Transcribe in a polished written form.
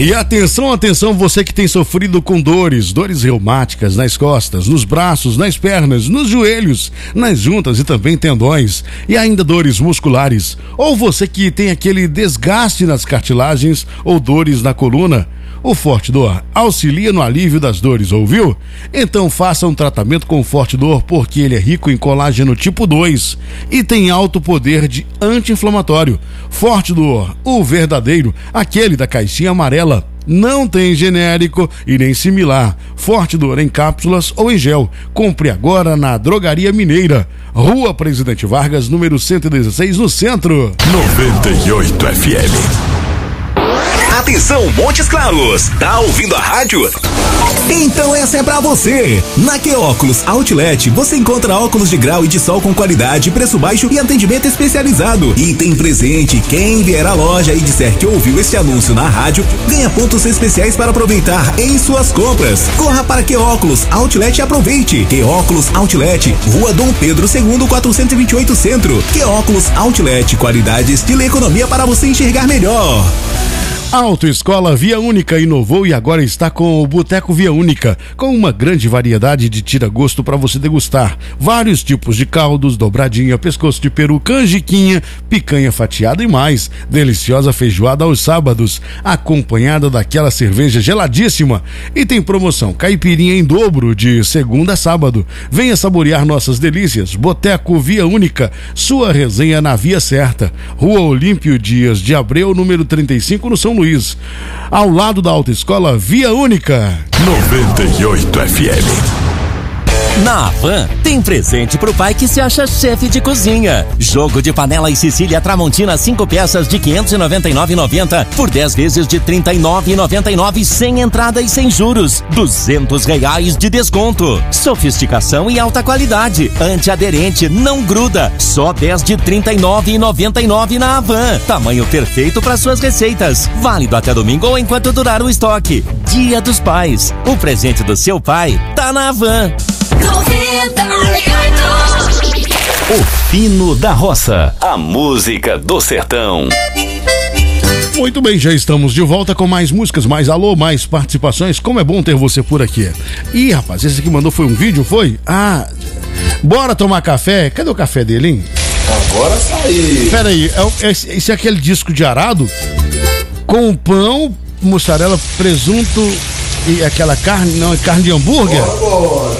E atenção, atenção, você que tem sofrido com dores reumáticas nas costas, nos braços, nas pernas, nos joelhos, nas juntas e também tendões, e ainda dores musculares, ou você que tem aquele desgaste nas cartilagens ou dores na coluna. O Forte Dor auxilia no alívio das dores, ouviu? Então faça um tratamento com o Forte Dor, porque ele é rico em colágeno tipo 2 e tem alto poder de anti-inflamatório. Forte Dor, o verdadeiro, aquele da caixinha amarela. Não tem genérico e nem similar. Forte Dor em cápsulas ou em gel. Compre agora na Drogaria Mineira, Rua Presidente Vargas, número 116, no centro. 98 FM. Atenção, Montes Claros, tá ouvindo a rádio? Então essa é pra você. Na Que Óculos Outlet você encontra óculos de grau e de sol com qualidade, preço baixo e atendimento especializado. E tem presente, quem vier à loja e disser que ouviu este anúncio na rádio, ganha pontos especiais para aproveitar em suas compras. Corra para Que Óculos Outlet e aproveite. Que Óculos Outlet, Rua Dom Pedro II, 428 Centro. Que Óculos Outlet, qualidade, estilo e economia para você enxergar melhor. A Autoescola Via Única inovou e agora está com o Boteco Via Única, com uma grande variedade de tira-gosto para você degustar. Vários tipos de caldos, dobradinha, pescoço de peru, canjiquinha, picanha fatiada e mais. Deliciosa feijoada aos sábados, acompanhada daquela cerveja geladíssima. E tem promoção caipirinha em dobro de segunda a sábado. Venha saborear nossas delícias. Boteco Via Única, sua resenha na via certa. Rua Olímpio Dias de Abreu, número 35, no São Luís, ao lado da Autoescola Via Única. 98 FM. Na Havan, tem presente pro pai que se acha chefe de cozinha. Jogo de panela e Sicília Tramontina 5 peças de R$ 599,90 por 10 vezes de R$ 39,99 sem entrada e sem juros. R$200 de desconto. Sofisticação e alta qualidade. Antiaderente, não gruda. Só 10 de R$ 39,99 na Havan. Tamanho perfeito para suas receitas. Válido até domingo ou enquanto durar o estoque. Dia dos Pais. O presente do seu pai tá na Havan. O Fino da Roça, a música do sertão. Muito bem, já estamos de volta com mais músicas, mais alô, mais participações. Como é bom ter você por aqui. Ih, rapaz, esse que mandou foi um vídeo, foi? Ah, bora tomar café? Cadê o café dele, hein? Agora saiu. Pera aí, esse é aquele disco de arado? Com pão, mussarela, presunto e aquela carne, não, é carne de hambúrguer? Bora.